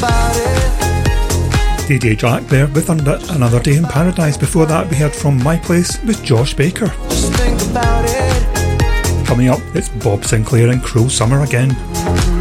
DJ Jack there with Another Day in Paradise. Before that we heard from My Place with Josh Baker. Coming up, it's Bob Sinclair and Cruel Summer again.